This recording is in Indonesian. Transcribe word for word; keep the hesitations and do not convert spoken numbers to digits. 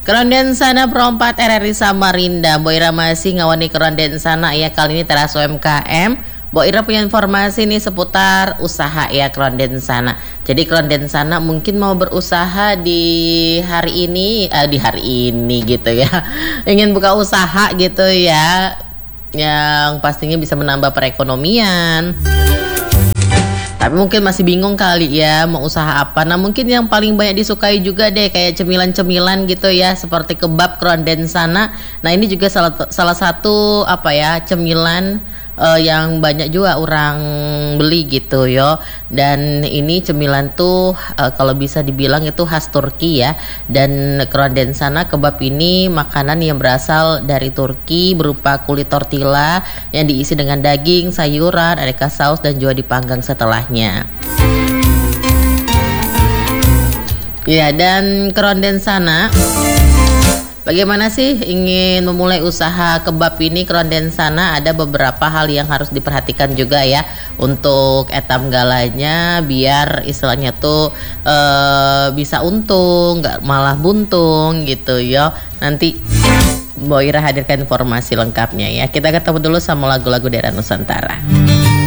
Keronden sana perempat R R I Samarinda. Mbok Ira masih ngawani keronden sana ya, kali ini teras U M K M. Mbok Ira punya informasi nih seputar usaha ya keronden sana. Jadi keronden sana mungkin mau berusaha di hari ini, eh, di hari ini gitu ya. Ingin buka usaha gitu ya, yang pastinya bisa menambah perekonomian. Tapi mungkin masih bingung kali ya mau usaha apa. Nah mungkin yang paling banyak disukai juga deh kayak cemilan-cemilan gitu ya, seperti kebab keronden sana. Nah ini juga salah salah satu apa ya cemilan uh, yang banyak juga orang beli gitu yo. Dan ini cemilan tuh uh, kalau bisa dibilang itu khas Turki ya. Dan keronden sana kebab ini makanan yang berasal dari Turki, berupa kulit tortilla yang diisi dengan daging, sayuran, aneka saus dan juga dipanggang setelahnya. Ya, dan keronden sana, bagaimana sih ingin memulai usaha kebab ini keronden sana? Ada beberapa hal yang harus diperhatikan juga ya untuk etam galanya, biar istilahnya tuh e, bisa untung, nggak malah buntung gitu yo. Nanti Mbok Ira hadirkan informasi lengkapnya ya. Kita ketemu dulu sama lagu-lagu daerah Nusantara.